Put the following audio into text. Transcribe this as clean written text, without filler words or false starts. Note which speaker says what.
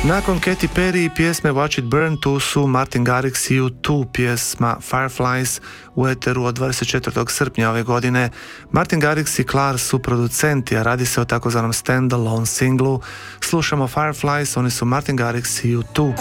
Speaker 1: Nakon Katy Perry i pjesme Watch It Burn, tu su Martin Garrix i U2, pjesma Fireflies u eteru od 24. srpnja ove godine. Martin Garrix i Clar su producenti, a radi se o takozvanom stand-alone singlu. Slušamo Fireflies, oni su Martin Garrix i U2.